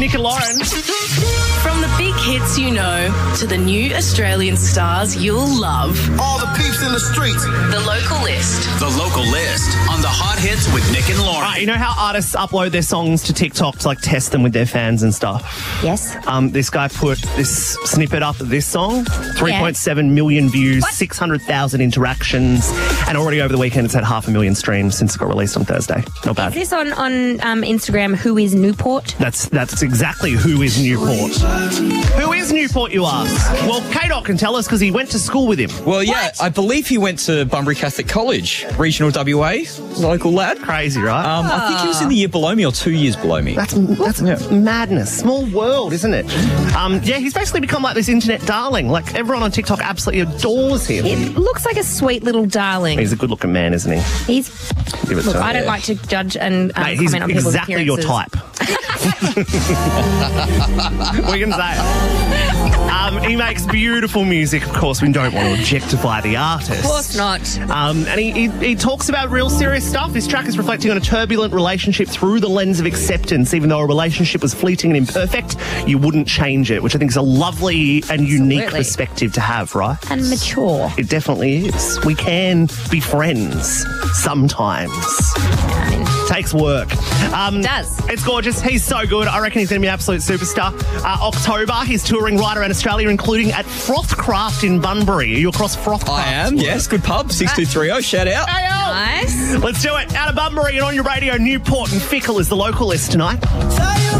Nick and Lauren. From the big hits you know to the new Australian stars you'll love. All the peeps in the streets. The Local List. The Local List on the Hot Hits with Nick and Lauren. Right, you know how artists upload their songs to TikTok to test them with their fans and stuff? Yes. This guy put this snippet up of this song, 3.7 million views, 600,000 interactions, and already over the weekend it's had 500,000 streams since it got released on Thursday. Not bad. Is this on Instagram, Who is Newport? That's exactly Who is Newport. Who is Newport, you ask? Well, K-Dot can tell us because he went to school with him. Well, yeah, I believe he went to Bunbury Catholic College, regional WA, local lad. Crazy, right? I think he was in the year below me or 2 years below me. That's madness. Small world, isn't it? He's basically become like this internet darling. Like, everyone on TikTok absolutely adores him. It looks like a sweet little darling. He's a good-looking man, isn't he? Give it to him. I don't like to judge and Mate, comment on people's exactly your appearances. type. We can say it. He makes beautiful music. Of course, we don't want to objectify the artist. Of course not. And he talks about real serious stuff. This track is reflecting on a turbulent relationship through the lens of acceptance. Even though a relationship was fleeting and imperfect, you wouldn't change it, which I think is a lovely and unique perspective to have, right? And mature. It definitely is. We can be friends sometimes. Takes work. It does. It's gorgeous. He's so good. I reckon he's going to be an absolute superstar. October, he's touring right around Australia, including at Frothcraft in Bunbury. Are you across Frothcraft? I am, yes. Good pub, 6230. Shout out. Nice. Let's do it. Out of Bunbury and on your radio, Newport and Fickle is the Local List tonight.